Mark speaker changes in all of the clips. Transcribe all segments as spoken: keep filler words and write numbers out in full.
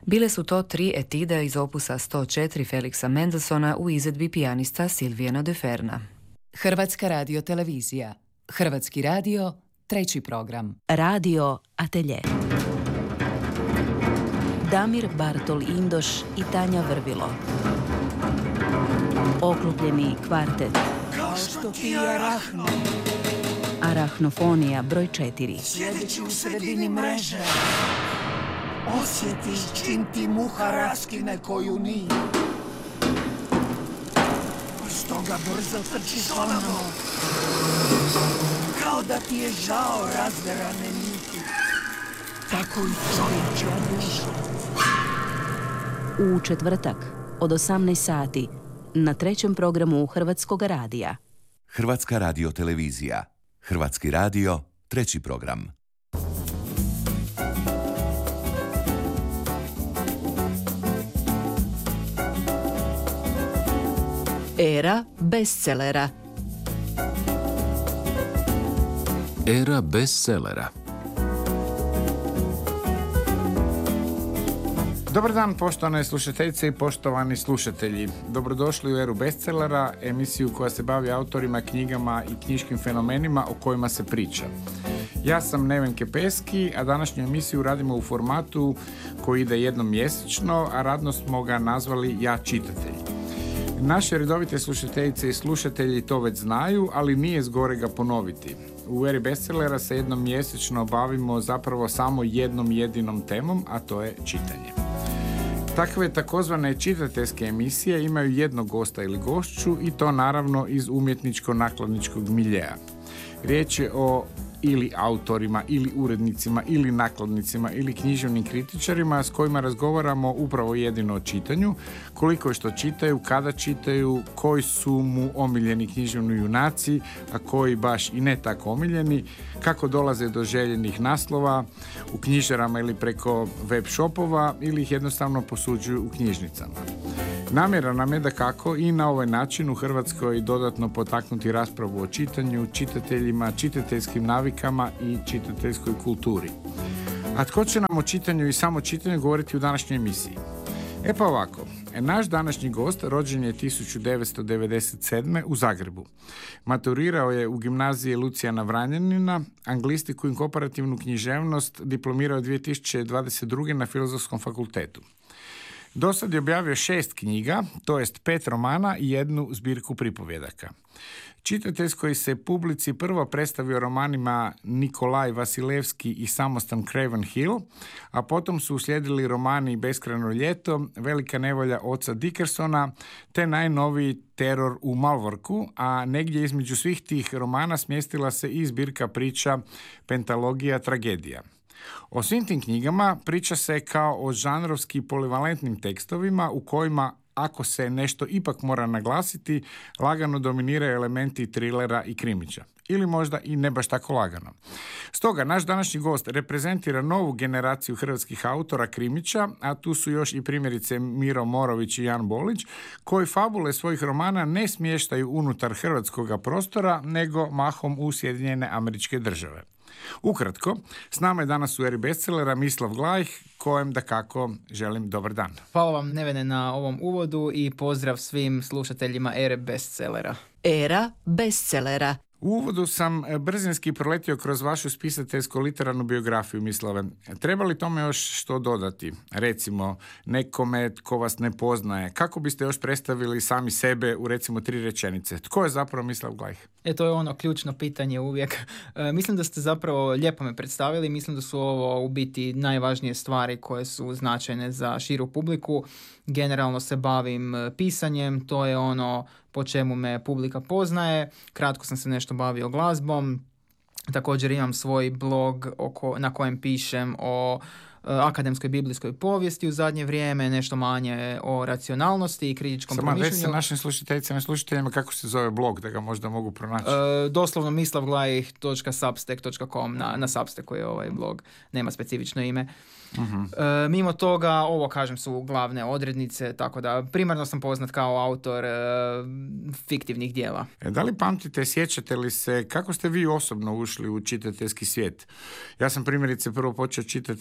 Speaker 1: Bile su to tri etide iz opusa sto četiri Felixa Mendelssohna u izvedbi pijanista Silvijana Deferna.
Speaker 2: Hrvatska radiotelevizija. Hrvatski radio, treći program.
Speaker 3: Radio Atelje. Damir Bartol Indoš i Tanja Vrvilo. Oklopljeni kvartet.
Speaker 4: Kao što ti je arahno.
Speaker 3: Arahnofonija broj četiri.
Speaker 4: Sjedeći u sredini mreže. Osjetiš čim ti muha raskine koju nije. Stoga brzo trčiš ponovo. Kao da ti je žao razderane niti. Tako i čovječja duša.
Speaker 3: U četvrtak od osamnaest sati na trećem programu Hrvatskog radija.
Speaker 5: Hrvatska radiotelevizija. Hrvatski radio, treći program.
Speaker 3: Era bestsellera.
Speaker 6: Era bestsellera.
Speaker 7: Dobar dan, poštovane slušateljice i poštovani slušatelji. Dobrodošli u Eru bestsellera, emisiju koja se bavi autorima, knjigama i knjiškim fenomenima o kojima se priča. Ja sam Neven Kepeski, a današnju emisiju radimo u formatu koji ide jednom mjesečno, a radno smo ga nazvali Ja čitatelj. Naše redovite slušateljice i slušatelji to već znaju, ali nije zgorega ponoviti. U Eri bestsellera se jednom mjesečno bavimo zapravo samo jednom jedinom temom, a to je čitanje. Takve takozvane čitateljske emisije imaju jednog gosta ili gošću i to naravno iz umjetničko-nakladničkog miljea. Riječ je o ili autorima, ili urednicima, ili nakladnicima, ili književnim kritičarima s kojima razgovaramo upravo jedino o čitanju, koliko je što čitaju, kada čitaju, koji su mu omiljeni književni junaci, a koji baš i ne tako omiljeni, kako dolaze do željenih naslova u knjižarama ili preko web shopova ili ih jednostavno posuđuju u knjižnicama. Namjera nam je da kako i na ovaj način u Hrvatskoj dodatno potaknuti raspravu o čitanju, čitateljima, čitateljskim navikama i čitateljskoj kulturi. A tko će nam o čitanju i samo čitanju govoriti u današnjoj emisiji? E pa ovako, naš današnji gost rođen je tisuću devetsto devedeset sedme. u Zagrebu. Maturirao je u gimnaziji Lucijana Vranjanina, anglistiku i komparativnu književnost diplomirao dvije tisuće dvadeset druge. na Filozofskom fakultetu. Do sad je objavio šest knjiga, to jest pet romana i jednu zbirku pripovjedaka. Čitateljskoj se publici prvo predstavio romanima Nikolaj Vasilevski i Samostan Craven Hill, a potom su uslijedili romani Beskrajno ljeto, Velika nevolja oca Dickersona, te najnoviji Teror u Malvorku, a negdje između svih tih romana smjestila se i zbirka priča Pentalogija tragedija. O svim tim knjigama priča se kao o žanrovski polivalentnim tekstovima u kojima, ako se nešto ipak mora naglasiti, lagano dominiraju elementi trilera i krimića. Ili možda i ne baš tako lagano. Stoga, naš današnji gost reprezentira novu generaciju hrvatskih autora krimića, a tu su još i primjerice Miro Morović i Jan Bolić, koji fabule svojih romana ne smještaju unutar hrvatskog prostora, nego mahom u Sjedinjene Američke Države. Ukratko, s nama je danas u Eri bestsellera Mislav Glajh, kojem dakako želim dobar dan.
Speaker 8: Hvala vam, Nevene, na ovom uvodu i pozdrav svim slušateljima Ere bestsellera.
Speaker 3: Era bestsellera.
Speaker 7: U uvodu sam brzinski proletio kroz vašu spisateljsko-literarnu biografiju, Mislave. Treba li tome još što dodati? Recimo, nekome tko vas ne poznaje. Kako biste još predstavili sami sebe u recimo tri rečenice? Tko je zapravo Mislav Glajh?
Speaker 8: E, to je ono ključno pitanje uvijek. E, mislim da ste zapravo lijepo me predstavili. Mislim da su ovo u biti najvažnije stvari koje su značajne za širu publiku. Generalno se bavim pisanjem, to je ono po čemu me publika poznaje. Kratko sam se nešto bavio glazbom. Također imam svoj blog oko, na kojem pišem o akademskoj biblijskoj povijesti u zadnje vrijeme, nešto manje o racionalnosti i kritičkom
Speaker 7: Samo
Speaker 8: promišljanju.
Speaker 7: Samo reći sa našim slušateljicama i slušateljima kako se zove blog, da ga možda mogu pronaći.
Speaker 8: E, doslovno mislavglajh točka substack točka com, na, na Substacku je ovaj blog, nema specifično ime. Uh-huh. E, mimo toga, ovo kažem su glavne odrednice, tako da primarno sam poznat kao autor e, fiktivnih dijela.
Speaker 7: E, da li pamtite, sjećate li se kako ste vi osobno ušli u čitateljski svijet? Ja sam primjerice prvo počeo čitati stripove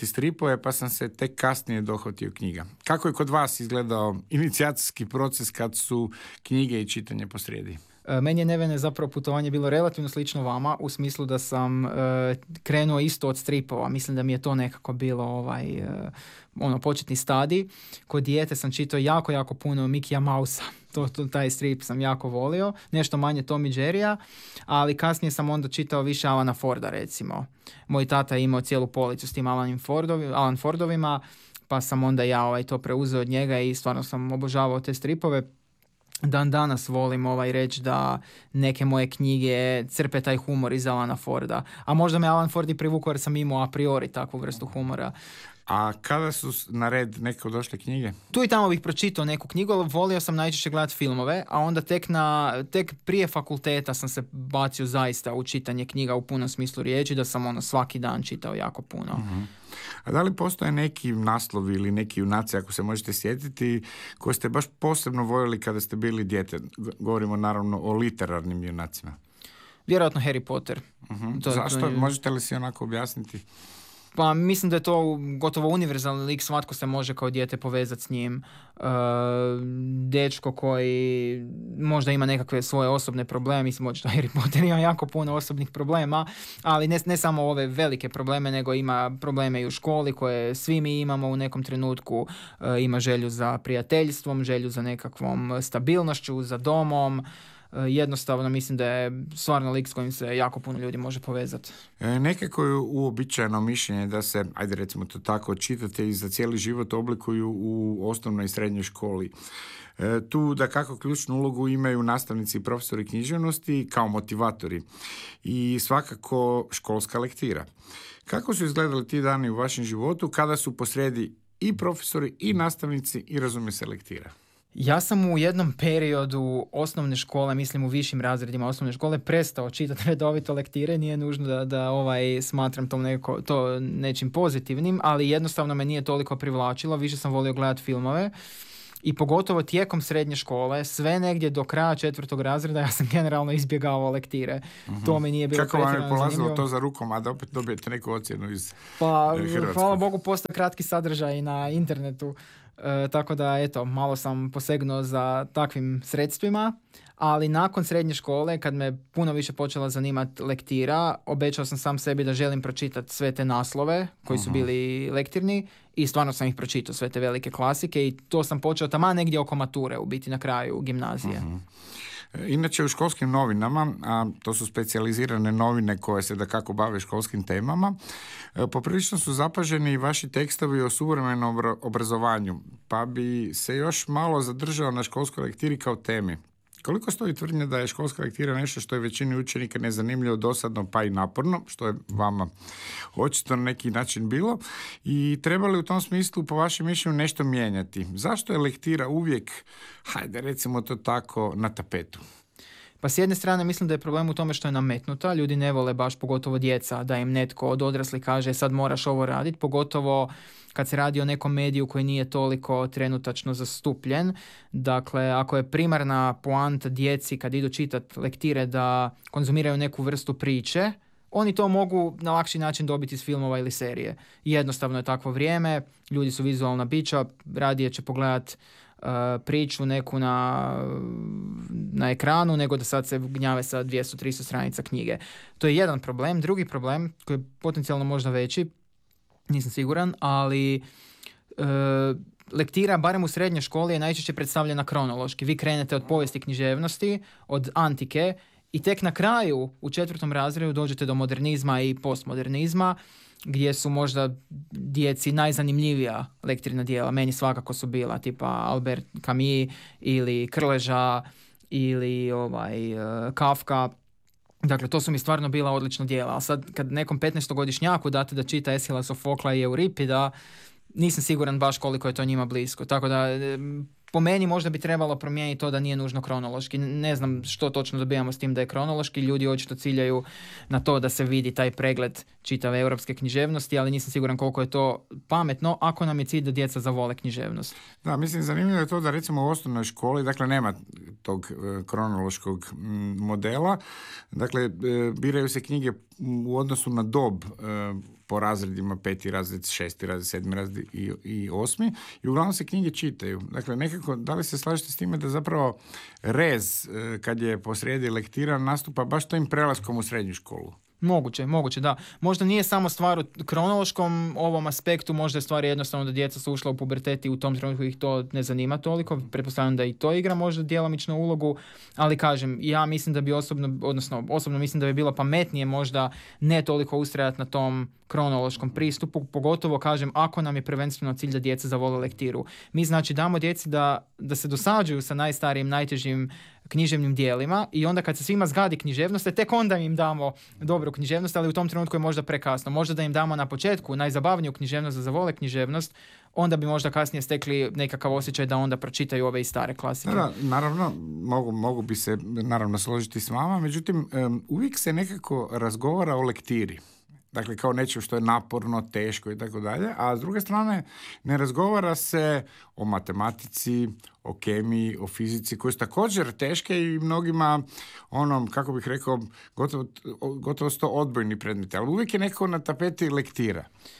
Speaker 7: stripove, pa sam se tek kasnije dohvatio knjiga. Kako je kod vas izgledao inicijacijski proces kad su knjige i čitanje posrijedi?
Speaker 8: Meni je Nevene zapravo putovanje bilo relativno slično vama, u smislu da sam uh, krenuo isto od stripova. Mislim da mi je to nekako bilo ovaj, uh, ono, početni stadij. Kod dijete sam čitao jako, jako puno Mikija Mausa. To, to, taj strip sam jako volio. Nešto manje Tom i Jerrya, ali kasnije sam onda čitao više Alana Forda, recimo. Moj tata je imao cijelu policu s tim Alan, Fordovi, Alan Fordovima, pa sam onda ja ovaj, to preuzeo od njega i stvarno sam obožavao te stripove. Dan danas volim ovaj reći da neke moje knjige crpe taj humor iz Alana Forda. A možda me Alan Ford i privukao jer sam imao a priori takvu vrstu humora.
Speaker 7: A kada su na red neke došle knjige?
Speaker 8: Tu i tamo bih pročitao neku knjigu, ali volio sam najčešće gledati filmove, a onda tek, na, tek prije fakulteta sam se bacio zaista u čitanje knjiga u punom smislu riječi, da sam ono svaki dan čitao jako puno.
Speaker 7: Uh-huh. A da li postoje neki naslovi ili neki junaci, ako se možete sjetiti, koje ste baš posebno voljeli kada ste bili dijete? Govorimo naravno o literarnim junacima.
Speaker 8: Vjerojatno Harry Potter.
Speaker 7: Uh-huh.
Speaker 8: To,
Speaker 7: Zašto?
Speaker 8: to je...
Speaker 7: Možete li si onako objasniti?
Speaker 8: Pa mislim da je to gotovo univerzalni lik, svatko se može kao dijete povezati s njim. E, dečko koji možda ima nekakve svoje osobne probleme, mislim očito Harry Potter ima jako puno osobnih problema, ali ne, ne samo ove velike probleme, nego ima probleme i u školi koje svi mi imamo u nekom trenutku. E, ima želju za prijateljstvom, želju za nekakvom stabilnošću, za domom. Jednostavno mislim da je stvarno lik s kojim se jako puno ljudi može povezati.
Speaker 7: E, nekako je uobičajeno mišljenje da se, ajde recimo to tako, čitatelji za cijeli život oblikuju u osnovnoj i srednjoj školi. E, tu da kako ključnu ulogu imaju nastavnici i profesori književnosti kao motivatori i svakako školska lektira. Kako su izgledali ti dani u vašem životu kada su posrijedi i profesori i nastavnici i razumije se lektira?
Speaker 8: Ja sam u jednom periodu osnovne škole, mislim u višim razredima osnovne škole, prestao čitati redovito lektire. Nije nužno da, da ovaj, smatram to, neko, to nečim pozitivnim, ali jednostavno me nije toliko privlačilo. Više sam volio gledati filmove. I pogotovo tijekom srednje škole, sve negdje do kraja četvrtog razreda, ja sam generalno izbjegavao lektire. Uh-huh. To mi nije bilo
Speaker 7: Kako vam je polazilo
Speaker 8: zanimljivo.
Speaker 7: To za rukom, a da opet dobijete neku ocjenu iz
Speaker 8: pa,
Speaker 7: Hrvatske?
Speaker 8: Hvala Bogu, postoje kratki sadržaj na internetu. E, tako da, eto, malo sam posegnuo za takvim sredstvima, ali nakon srednje škole, kad me puno više počela zanimati lektira, obećao sam sam sebi da želim pročitati sve te naslove koji su bili lektirni i stvarno sam ih pročitao, sve te velike klasike, i to sam počeo taman negdje oko mature, u biti na kraju gimnazije. Uh-huh.
Speaker 7: Inače u školskim novinama, a to su specijalizirane novine koje se da kako bave školskim temama, poprilično su zapaženi i vaši tekstovi o suvremenom obrazovanju, pa bi se još malo zadržao na školskoj lektiri kao temi. Koliko stoji tvrdnja da je školska lektira nešto što je većini učenika nezanimljivo, dosadno pa i naporno, što je vama očito na neki način bilo, i treba li u tom smislu po vašem mišljenju nešto mijenjati? Zašto je lektira uvijek, hajde recimo to tako, na tapetu?
Speaker 8: Pa s jedne strane mislim da je problem u tome što je nametnuta. Ljudi ne vole, baš pogotovo djeca, da im netko od odraslih kaže sad moraš ovo raditi, pogotovo kad se radi o nekom mediju koji nije toliko trenutačno zastupljen. Dakle, ako je primarna poanta djeci kad idu čitati lektire da konzumiraju neku vrstu priče, oni to mogu na lakši način dobiti iz filmova ili serije. Jednostavno je takvo vrijeme, ljudi su vizualna bića, radije će pogledati Uh, priču neku na, na ekranu nego da sad se gnjave sa dvjesto do tristo stranica knjige. To je jedan problem. Drugi problem, koji je potencijalno možda veći, nisam siguran, ali uh, lektira, barem u srednjoj školi, je najčešće predstavljena kronološki. Vi krenete od povijesti književnosti, od antike, i tek na kraju u četvrtom razredu dođete do modernizma i postmodernizma, gdje su možda djeci najzanimljivija lektirna djela. Meni svakako su bila tipa Albert Camus ili Krleža ili ovaj, uh, Kafka. Dakle, to su mi stvarno bila odlična djela. A sad kad nekom petnaestogodišnjaku date da čita Eschila, Sofokla i Euripida, nisam siguran baš koliko je to njima blisko. Tako da po meni možda bi trebalo promijeniti to da nije nužno kronološki. Ne znam što točno dobijamo s tim da je kronološki. Ljudi očito ciljaju na to da se vidi taj pregled čitave europske književnosti, ali nisam siguran koliko je to pametno ako nam je cilj da djeca zavole književnost.
Speaker 7: Da, mislim, zanimljivo je to da recimo u osnovnoj školi, dakle nema tog e, kronološkog m, modela, dakle e, biraju se knjige u odnosu na dob e, po razredima, peti razred, šesti razred, sedmi razred i, i osmi, i uglavnom se knjige čitaju. Dakle, nekako, da li se slažete s time da zapravo rez, e, kad je posrijedi lektira, nastupa baš tim prelaskom u srednju školu?
Speaker 8: Moguće, moguće, da. Možda nije samo stvar u kronološkom ovom aspektu, možda je stvar jednostavno da djeca su ušla u pubertet i u tom trenutku ih to ne zanima toliko. Pretpostavljam da i to igra možda djelomičnu ulogu, ali kažem, ja mislim da bi osobno, odnosno osobno mislim da bi bilo pametnije možda ne toliko ustrajati na tom kronološkom pristupu, pogotovo kažem ako nam je prvenstveno cilj da djeca zavole lektiru. Mi znači damo djeci da, da se dosađuju sa najstarijim, najtežim književnim dijelima i onda kad se svima zgadi književnost, tek onda im damo dobru književnost, ali u tom trenutku je možda prekasno. Možda da im damo na početku najzabavniju književnost, da zavole književnost, onda bi možda kasnije stekli nekakav osjećaj da onda pročitaju ove i stare klasike.
Speaker 7: Da, naravno, mogu, mogu bi se naravno složiti s vama, međutim, um, uvijek se nekako razgovara o lektiri. Dakle, kao nečem što je naporno, teško i tako dalje, a s druge strane ne razgovara se o matematici, o kemiji, o fizici, koje su također teške i mnogima, onom, kako bih rekao, gotovo, gotovo sto odbojni predmeti, ali uvijek je neko na tapeti lektira.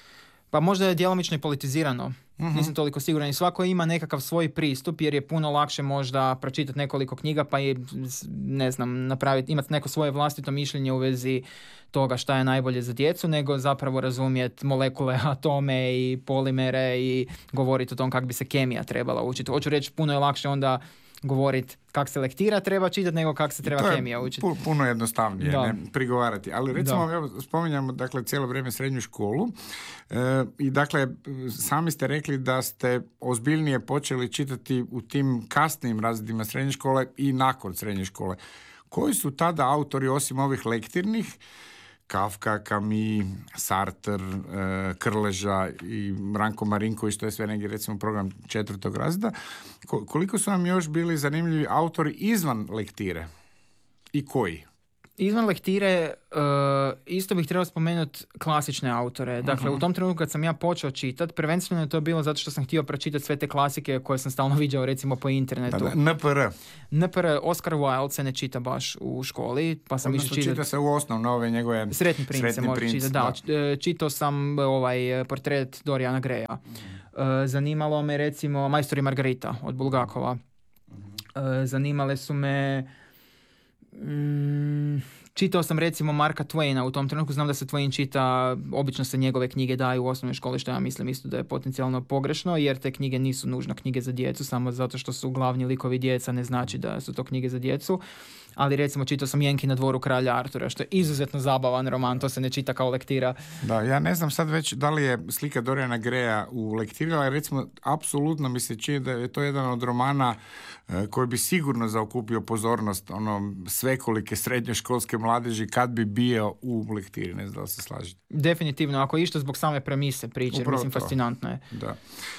Speaker 8: Pa možda je djelomično i politizirano. Uh-huh. Nisam toliko siguran. I svako ima nekakav svoj pristup jer je puno lakše možda pročitati nekoliko knjiga pa je, ne znam, napraviti, imati neko svoje vlastito mišljenje u vezi toga šta je najbolje za djecu, nego zapravo razumjeti molekule, atome i polimere i govoriti o tom kako bi se kemija trebala učiti. Hoću reći, puno je lakše onda govoriti kako se lektira treba čitati nego kako se treba kemija učiti.
Speaker 7: Pu, puno jednostavnije ne, prigovarati. Ali recimo, evo, spominjamo dakle, cijelo vrijeme srednju školu e, i dakle, sami ste rekli da ste ozbiljnije počeli čitati u tim kasnim razredima srednje škole i nakon srednje škole. Koji su tada autori, osim ovih lektirnih, Kafka, Camus, Sartre, e, Krleža i Ranko Marinković, to je sve negdje recimo program četvrtog razreda. Ko, koliko su vam još bili zanimljivi autori izvan lektire? I koji?
Speaker 8: Izvan lektire uh, isto bih trebao spomenuti klasične autore. Dakle, uh-huh. u tom trenutku kad sam ja počeo čitati, prvenstveno je to bilo zato što sam htio pročitati sve te klasike koje sam stalno viđao recimo po internetu.
Speaker 7: Da, N P R.
Speaker 8: N P R, Oscar Wilde se ne čita baš u školi, pa sam išao čitati.
Speaker 7: Čita se u osnovno ove njegove
Speaker 8: Sretni princ se može
Speaker 7: princ,
Speaker 8: čitati. Da, da. Čitao sam ovaj portret Doriana Greya. Uh-huh. Uh, zanimalo me recimo Majstor i Margarita od Bulgakova. Uh-huh. Uh, zanimale su me Mm, čitao sam recimo Marka Twaina u tom trenutku, znam da se Twain čita, obično se njegove knjige daju u osnovnoj školi, što ja mislim isto da je potencijalno pogrešno, jer te knjige nisu nužno knjige za djecu, samo zato što su glavni likovi djeca ne znači da su to knjige za djecu. Ali recimo čitao sam Jenki na dvoru kralja Artura, što je izuzetno zabavan roman, to se ne čita kao lektira.
Speaker 7: Da, ja ne znam sad već da li je slika Doriana Greya u lektiri, ali recimo apsolutno mi se čini da je to jedan od romana e, koji bi sigurno zaokupio pozornost ono svekolike srednjoškolske mladeži kad bi bio u lektiri, ne znam da li se slažete.
Speaker 8: Definitivno, ako išto zbog same premise priče, upravo mislim to. Fascinantno je.
Speaker 7: Da.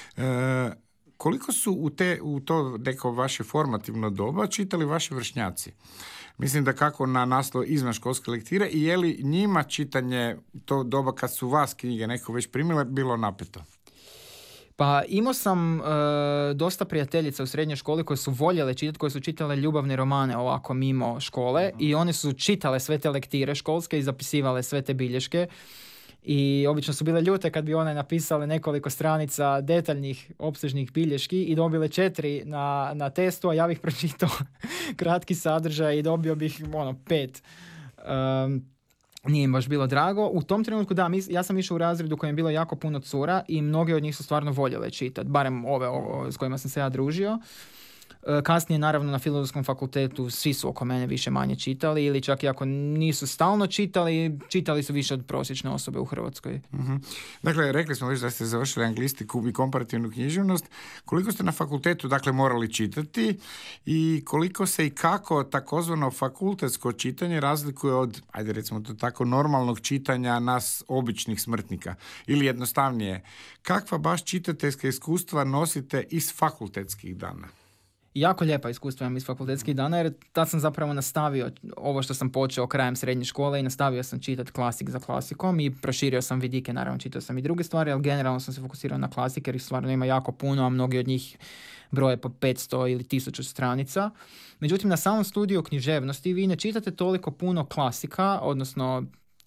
Speaker 7: E, koliko su u, te, u to neko vaše formativno doba čitali vaši vršnjaci? Mislim da kako na naslov izvan školske lektire i je li njima čitanje to doba kad su vas knjige neko već primile bilo napeto?
Speaker 8: Pa imao sam e, dosta prijateljica u srednjoj školi koje su voljele čitati, koje su čitale ljubavne romane ovako mimo škole i one su čitale sve te lektire školske i zapisivale sve te bilješke. I obično su bile ljute kad bi one napisale nekoliko stranica detaljnih opsežnih bilješki i dobile četiri na, na testu, a ja bih pročitao kratki sadržaj i dobio bih ono pet. Um, nije im baš bilo drago. U tom trenutku da, mis, ja sam išao u razredu u kojem je bilo jako puno cura i mnoge od njih su stvarno voljele čitati, barem ove o, s kojima sam se ja družio. Kasnije, naravno, na Filozofskom fakultetu svi su oko mene više manje čitali ili čak i ako nisu stalno čitali, čitali su više od prosječne osobe u Hrvatskoj.
Speaker 7: Uh-huh. Dakle, rekli smo već da ste završili anglistiku i komparativnu književnost. Koliko ste na fakultetu, dakle, morali čitati i koliko se i kako takozvano fakultetsko čitanje razlikuje od, ajde recimo to tako, normalnog čitanja nas običnih smrtnika? Ili jednostavnije, kakva baš čitateljska iskustva nosite iz fakultetskih dana?
Speaker 8: Jako lijepa iskustva imam iz fakultetskih dana jer tad sam zapravo nastavio ovo što sam počeo krajem srednje škole i nastavio sam čitati klasik za klasikom i proširio sam vidike, naravno čitao sam i druge stvari, ali generalno sam se fokusirao na klasik jer ih stvarno ima jako puno, a mnogi od njih broje po petsto ili tisuću stranica. Međutim, na samom studiju književnosti vi ne čitate toliko puno klasika, odnosno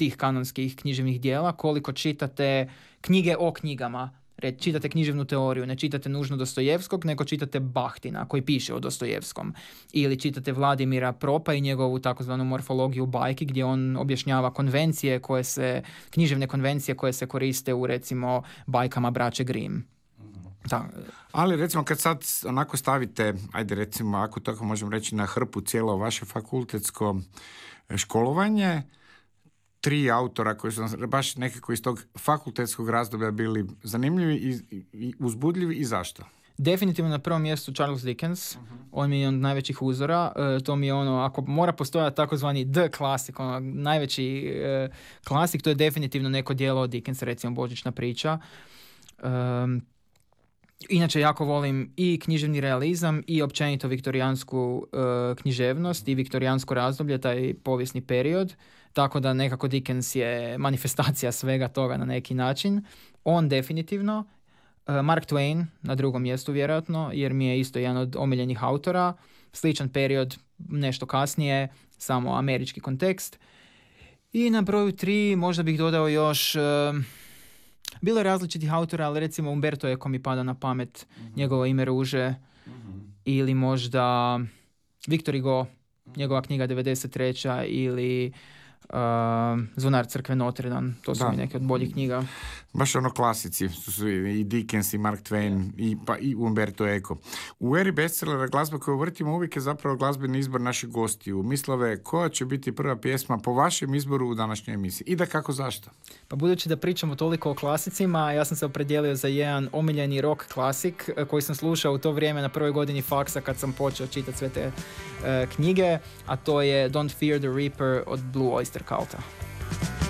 Speaker 8: tih kanonskih književnih dijela, koliko čitate knjige o knjigama. Re, čitate književnu teoriju, ne čitate nužno Dostojevskog, nego čitate Bahtina koji piše o Dostojevskom. Ili čitate Vladimira Propa i njegovu takozvanu morfologiju bajki gdje on objašnjava konvencije koje se, književne konvencije koje se koriste u recimo bajkama braće Grimm. Da.
Speaker 7: Ali recimo kad sad onako stavite, ajde recimo ako tako možemo reći na hrpu cijelo vaše fakultetsko školovanje, tri autora koji su baš nekako iz tog fakultetskog razdoblja bili zanimljivi i, i uzbudljivi i zašto?
Speaker 8: Definitivno na prvom mjestu Charles Dickens, uh-huh. On mi je jedan od najvećih uzora, e, to mi je ono, ako mora postojati takozvani The Classic, ono, najveći e, klasik, to je definitivno neko djelo od Dickensa, recimo Božićna priča. Um, Inače, jako volim i književni realizam i općenito viktorijansku e, književnost i viktorijansko razdoblje, taj povijesni period, tako da nekako Dickens je manifestacija svega toga na neki način. On definitivno. E, Mark Twain na drugom mjestu vjerojatno, jer mi je isto jedan od omiljenih autora. Sličan period, nešto kasnije, samo američki kontekst. I na broju tri možda bih dodao još... E, Bilo je različitih autora, ali recimo Umberto Eco mi pada na pamet, mm-hmm. njegovo ime ruže, mm-hmm. ili možda Victor Hugo, njegova knjiga devedeset treća ili uh, Zvonar crkve Notre Dame, to su da. mi neke od boljih knjiga.
Speaker 7: Baš ono klasici, su i Dickens i Mark Twain i, pa i Umberto Eco. U eri bestsellera glazba koju vrtimo uvijek je zapravo glazbeni izbor naših gostiju. Mislove, koja će biti prva pjesma po vašem izboru u današnjoj emisiji? I da kako zašto?
Speaker 8: Pa budući da pričamo toliko o klasicima, ja sam se opredijelio za jedan omiljeni rock klasik koji sam slušao u to vrijeme na prvoj godini faksa kad sam počeo čitati sve te uh, knjige, a to je Don't Fear the Reaper od Blue Oyster Culta.